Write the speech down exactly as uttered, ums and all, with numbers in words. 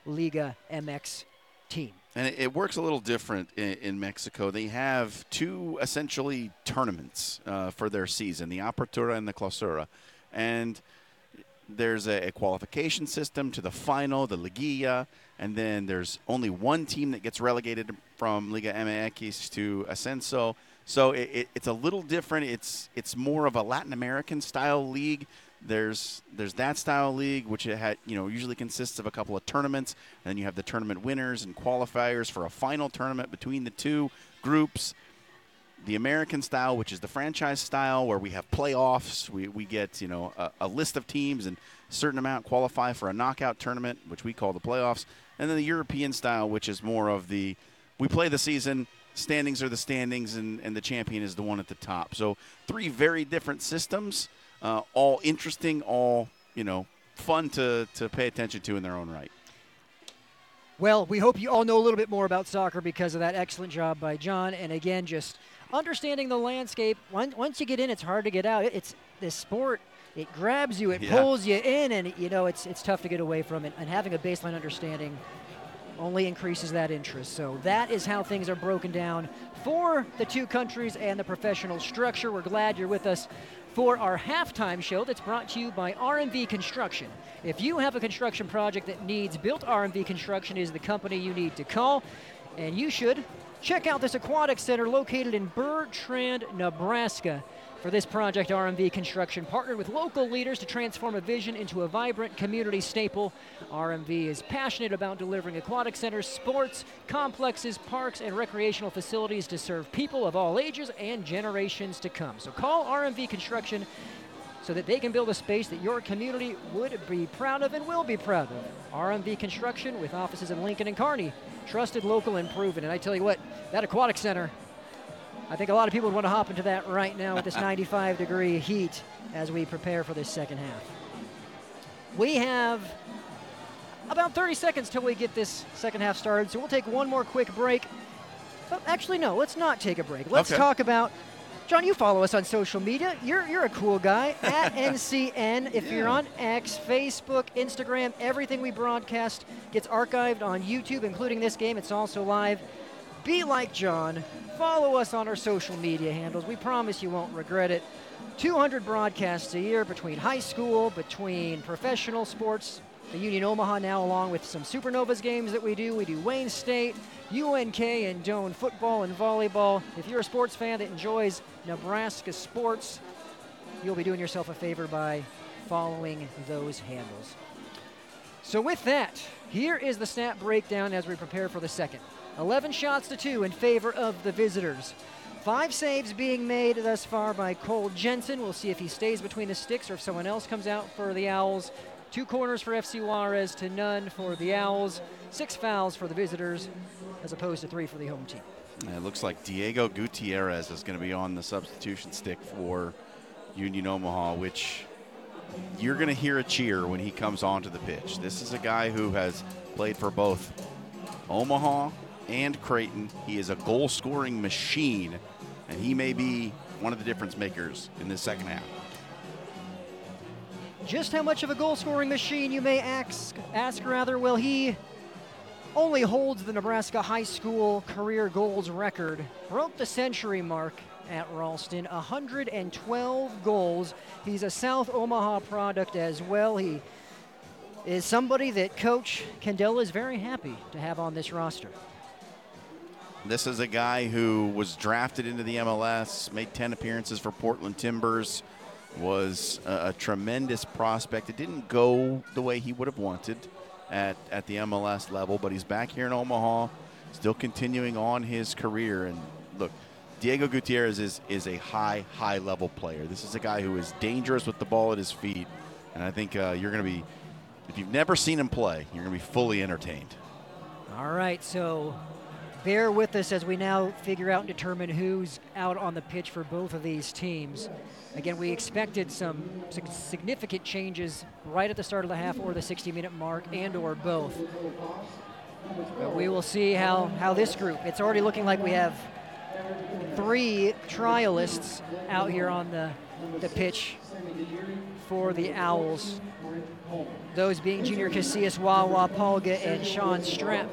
Liga M X team. And it, it works a little different in, in Mexico. They have two essentially tournaments uh, for their season, the Apertura and the Clausura. And there's a, a qualification system to the final, the Liguilla, and then there's only one team that gets relegated from Liga M X to Ascenso. So it, it, it's a little different. It's it's more of a Latin American style league. There's there's that style league, which it had, you know, usually consists of a couple of tournaments, and then you have the tournament winners and qualifiers for a final tournament between the two groups. The American style, which is the franchise style, where we have playoffs. We we get, you know, a, a list of teams, and a certain amount qualify for a knockout tournament, which we call the playoffs. And then the European style, which is more of the, we play the season, standings are the standings, and, and the champion is the one at the top. So three very different systems, uh, all interesting, all, you know, fun to, to pay attention to in their own right. Well, we hope you all know a little bit more about soccer because of that excellent job by John. And again, just understanding the landscape. Once you get in, it's hard to get out. It's this sport. It grabs you. It Yeah. pulls you in, and you know it's it's tough to get away from it. And having a baseline understanding only increases that interest. So that is how things are broken down for the two countries and the professional structure. We're glad you're with us for our halftime show that's brought to you by R M V Construction. If you have a construction project that needs built, R M V Construction is the company you need to call. And you should check out this aquatic center located in Bertrand, Nebraska. For this project, R M V Construction partnered with local leaders to transform a vision into a vibrant community staple. R M V is passionate about delivering aquatic centers, sports, complexes, parks, and recreational facilities to serve people of all ages and generations to come. So call R M V Construction so that they can build a space that your community would be proud of and will be proud of. R M V Construction with offices in Lincoln and Kearney. Trusted, local, and proven. And I tell you what, that aquatic center, I think a lot of people would want to hop into that right now with this ninety-five degree heat as we prepare for this second half. We have about thirty seconds till we get this second half started, so we'll take one more quick break. But actually, no, let's not take a break. Let's Okay. talk about, John, you follow us on social media. You're, you're a cool guy, at N C N. If Yeah. you're on X, Facebook, Instagram, everything we broadcast gets archived on YouTube, including this game. It's also live. Be like John. Follow us on our social media handles. We promise you won't regret it. two hundred broadcasts a year between high school, between professional sports, the Union Omaha now, along with some Supernovas games that we do. We do Wayne State, U N K, and Doane football and volleyball. If you're a sports fan that enjoys Nebraska sports, you'll be doing yourself a favor by following those handles. So with that, here is the snap breakdown as we prepare for the second. eleven shots to two in favor of the visitors. Five saves being made thus far by Cole Jensen. We'll see if he stays between the sticks or if someone else comes out for the Owls. Two corners for F C Juarez to none for the Owls. Six fouls for the visitors as opposed to three for the home team. It looks like Diego Gutierrez is going to be on the substitution stick for Union Omaha, which you're going to hear a cheer when he comes onto the pitch. This is a guy who has played for both Omaha and Creighton. He is a goal-scoring machine, and he may be one of the difference makers in this second half. Just how much of a goal-scoring machine, you may ask, ask rather. Well, he only holds the Nebraska high school career goals record, broke the century mark at Ralston, one hundred twelve goals. He's a South Omaha product as well. He is somebody that Coach Candela is very happy to have on this roster. This is a guy who was drafted into the M L S, made ten appearances for Portland Timbers, was a, a tremendous prospect. It didn't go the way he would have wanted at, at the M L S level, but he's back here in Omaha, still continuing on his career. And look, Diego Gutierrez is, is a high, high-level player. This is a guy who is dangerous with the ball at his feet, and I think uh, you're going to be, if you've never seen him play, you're going to be fully entertained. All right, so bear with us as we now figure out and determine who's out on the pitch for both of these teams. Again, we expected some significant changes right at the start of the half or the sixty-minute mark and or both. But we will see how, how this group, it's already looking like we have three trialists out here on the the pitch for the Owls. Those being Junior Casillas, Wawa Palga, and Sean Stremp.